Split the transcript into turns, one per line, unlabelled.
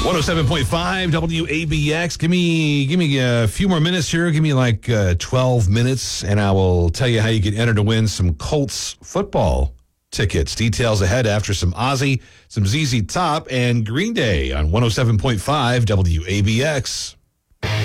107.5 WABX. Give me a few more minutes here. Give me like 12 minutes, and I will tell you how you can enter to win some Colts football tickets. Details ahead after some Ozzy, some ZZ Top, and Green Day on 107.5 WABX.